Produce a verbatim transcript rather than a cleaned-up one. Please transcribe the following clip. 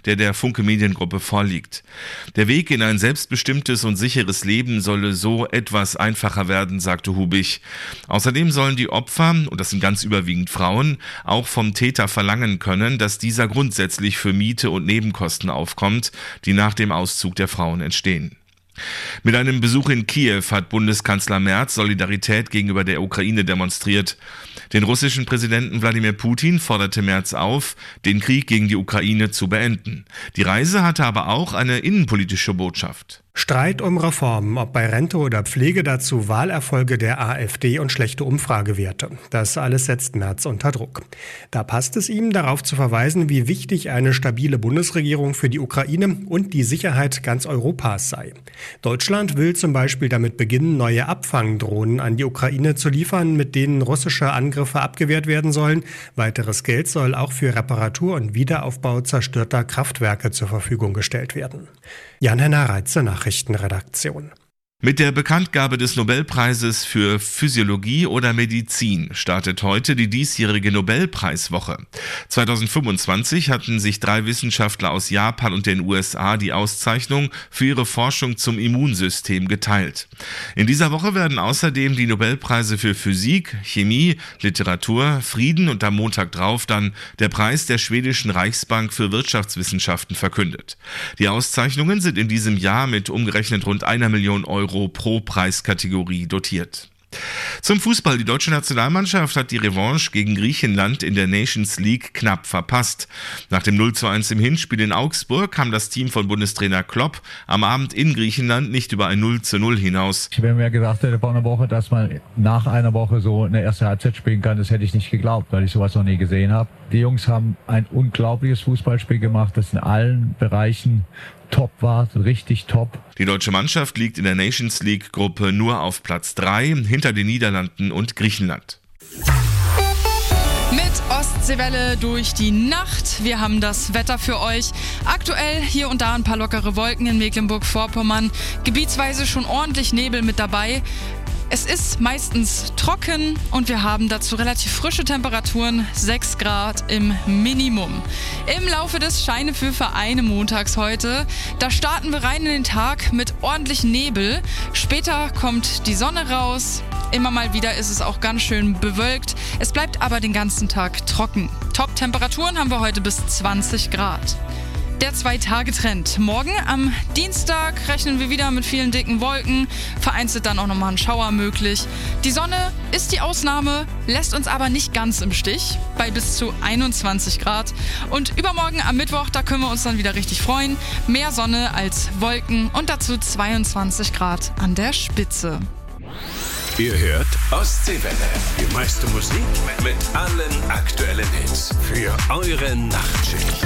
der der Funke Mediengruppe vorliegt. Der Weg in ein selbstbestimmtes und sicheres Leben solle so etwas einfacher werden, sagte Hubich. Außerdem sollen die Opfer, und das sind ganz überwiegend Frauen, auch vom Täter verlangen können, dass dieser grundsätzlich für Miete und Nebenkosten aufkommt, die nach dem Auszug der Frauen entstehen. Mit einem Besuch in Kiew hat Bundeskanzler Merz Solidarität gegenüber der Ukraine demonstriert. Den russischen Präsidenten Wladimir Putin forderte Merz auf, den Krieg gegen die Ukraine zu beenden. Die Reise hatte aber auch eine innenpolitische Botschaft. Streit um Reformen, ob bei Rente oder Pflege, dazu Wahlerfolge der AfD und schlechte Umfragewerte. Das alles setzt Merz unter Druck. Da passt es ihm, darauf zu verweisen, wie wichtig eine stabile Bundesregierung für die Ukraine und die Sicherheit ganz Europas sei. Deutschland will zum Beispiel damit beginnen, neue Abfangdrohnen an die Ukraine zu liefern, mit denen russische Angriffe abgewehrt werden sollen. Weiteres Geld soll auch für Reparatur und Wiederaufbau zerstörter Kraftwerke zur Verfügung gestellt werden. Jan-Henner Reitze, Nachrichtenredaktion. Mit der Bekanntgabe des Nobelpreises für Physiologie oder Medizin startet heute die diesjährige Nobelpreiswoche. zweitausendfünfundzwanzig hatten sich drei Wissenschaftler aus Japan und den U S A die Auszeichnung für ihre Forschung zum Immunsystem geteilt. In dieser Woche werden außerdem die Nobelpreise für Physik, Chemie, Literatur, Frieden und am Montag drauf dann der Preis der schwedischen Reichsbank für Wirtschaftswissenschaften verkündet. Die Auszeichnungen sind in diesem Jahr mit umgerechnet rund einer Million Euro pro Preiskategorie dotiert. Zum Fußball. Die deutsche Nationalmannschaft hat die Revanche gegen Griechenland in der Nations League knapp verpasst. Nach dem null zu eins im Hinspiel in Augsburg kam das Team von Bundestrainer Klopp am Abend in Griechenland nicht über ein null zu null hinaus. Wenn mir gesagt hätte vor einer Woche, dass man nach einer Woche so eine erste Halbzeit spielen kann, das hätte ich nicht geglaubt, weil ich sowas noch nie gesehen habe. Die Jungs haben ein unglaubliches Fußballspiel gemacht, das in allen Bereichen top war, richtig top. Die deutsche Mannschaft liegt in der Nations League Gruppe nur auf Platz drei, hinter den Niederlanden und Griechenland. Mit Ostseewelle durch die Nacht. Wir haben das Wetter für euch. Aktuell hier und da ein paar lockere Wolken in Mecklenburg-Vorpommern. Gebietsweise schon ordentlich Nebel mit dabei. Es ist meistens trocken und wir haben dazu relativ frische Temperaturen, sechs Grad im Minimum. Im Laufe des Scheine für Vereine montags heute, da starten wir rein in den Tag mit ordentlich Nebel. Später kommt die Sonne raus. Immer mal wieder ist es auch ganz schön bewölkt. Es bleibt aber den ganzen Tag trocken. Top-Temperaturen haben wir heute bis zwanzig Grad. Der Zwei-Tage-Trend. Morgen am Dienstag rechnen wir wieder mit vielen dicken Wolken. Vereinzelt dann auch nochmal ein Schauer möglich. Die Sonne ist die Ausnahme, lässt uns aber nicht ganz im Stich, bei bis zu einundzwanzig Grad. Und übermorgen am Mittwoch, da können wir uns dann wieder richtig freuen. Mehr Sonne als Wolken und dazu zweiundzwanzig Grad an der Spitze. Ihr hört Ostseewelle. Die meiste Musik mit allen aktuellen Hits für eure Nachtschicht.